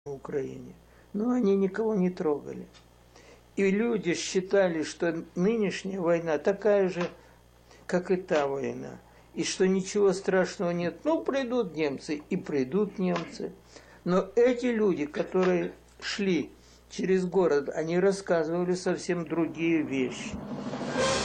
в Украине. Но они никого не трогали. И люди считали, что нынешняя война такая же, как и та война. И что ничего страшного нет. Ну, придут немцы, и придут немцы. Но эти люди, которые шли через город, они рассказывали совсем другие вещи.